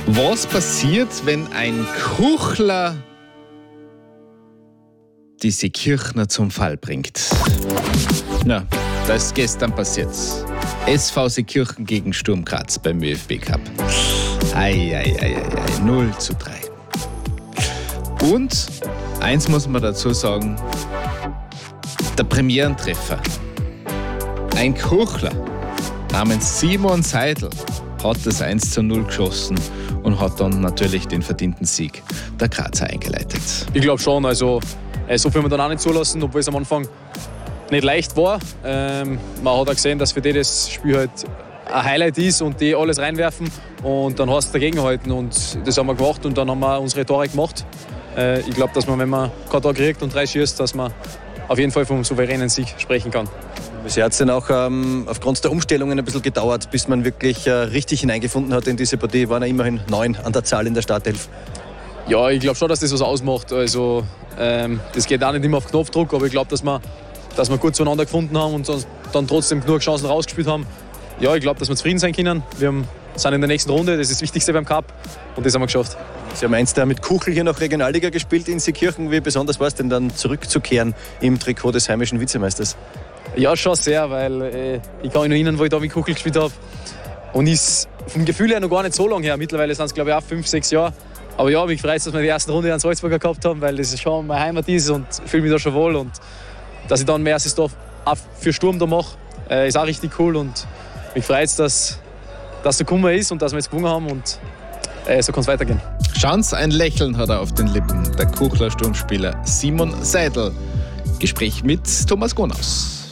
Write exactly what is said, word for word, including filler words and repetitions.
Was passiert, wenn ein Kuchler die Seekirchner zum Fall bringt? Ja, das ist gestern passiert. S V Seekirchen gegen Sturm Graz beim ÖFB Cup. Eieieiei, null zu drei. Und eins muss man dazu sagen, der Premierentreffer. Ein Kuchler namens Simon Seidel hat das eins zu null geschossen und hat dann natürlich den verdienten Sieg der Grazer eingeleitet. Ich glaube schon, also so viel wir dann auch nicht zulassen, obwohl es am Anfang nicht leicht war. Ähm, man hat auch gesehen, dass für die das Spiel halt ein Highlight ist und die alles reinwerfen und dann hast du dagegen halten und das haben wir gemacht und dann haben wir unsere Tore gemacht. Äh, ich glaube, dass man, wenn man kein Tor kriegt und drei schießt, dass man auf jeden Fall vom souveränen Sieg sprechen kann. Bisher hat es dann auch ähm, aufgrund der Umstellungen ein bisschen gedauert, bis man wirklich äh, richtig hineingefunden hat in diese Partie. Waren ja immerhin neun an der Zahl in der Startelf. Ja, ich glaube schon, dass das was ausmacht. Also, ähm, das geht auch nicht immer auf Knopfdruck, aber ich glaube, dass wir, dass wir gut zueinander gefunden haben und dann trotzdem genug Chancen rausgespielt haben. Ja, ich glaube, dass wir zufrieden sein können. Wir haben, sind in der nächsten Runde, das ist das Wichtigste beim Cup und das haben wir geschafft. Sie haben einst mit Kuchel hier noch Regionalliga gespielt in Seekirchen. Wie besonders war es denn dann zurückzukehren im Trikot des heimischen Vizemeisters? Ja, schon sehr, weil äh, ich kann mich noch erinnern, wo ich da mit Kuchel gespielt habe. Und ist vom Gefühl her noch gar nicht so lange her. Mittlerweile sind es, glaube ich, auch fünf, sechs Jahre. Aber ja, mich freut es, dass wir die erste Runde an Salzburger gehabt haben, weil das schon meine Heimat ist und ich fühle mich da schon wohl. Und dass ich dann mein erstes Tor auch für Sturm da mache, äh, ist auch richtig cool. Und mich freut es, dass das so gekommen ist und dass wir jetzt gewonnen haben. Und äh, so kann es weitergehen. Chance, ein Lächeln hat er auf den Lippen, der Kuchler Sturmspieler Simon Seidel. Gespräch mit Thomas Gonaus.